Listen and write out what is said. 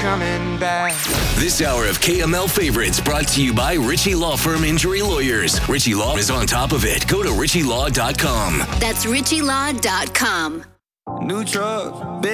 coming back. This hour of KML Favorites brought to you by Ritchie Law Firm Injury Lawyers. Ritchie Law is on top of it. Go to ritchielaw.com. That's ritchielaw.com. New truck, big